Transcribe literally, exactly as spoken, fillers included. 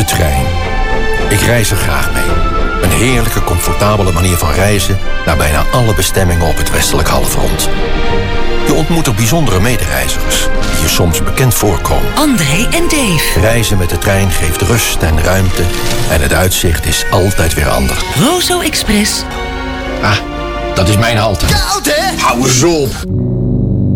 trein. Ik reis er graag mee. Een heerlijke, comfortabele manier van reizen naar bijna alle bestemmingen op het westelijk halfrond. Je ontmoet er bijzondere medereizigers die je soms bekend voorkomen. André en Dave. Reizen met de trein geeft rust en ruimte en het uitzicht is altijd weer anders. Rozo Express. Ah, dat is mijn halte. Koud, hè? Hou eens op!